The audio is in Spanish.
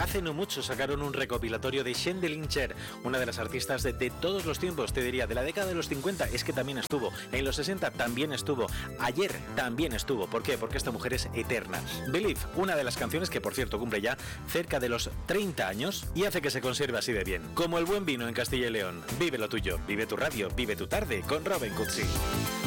Hace no mucho sacaron un recopilatorio de Shendelin Cher, una de las artistas de todos los tiempos, te diría, de la década de los 50, es que también estuvo, en los 60 también estuvo, ayer también estuvo. ¿Por qué? Porque esta mujer es eterna. Believe, una de las canciones que por cierto cumple ya cerca de los 30 años y hace que se conserve así de bien. Como el buen vino en Castilla y León. Vive lo tuyo, vive tu radio, vive tu tarde con Robin Cutsi.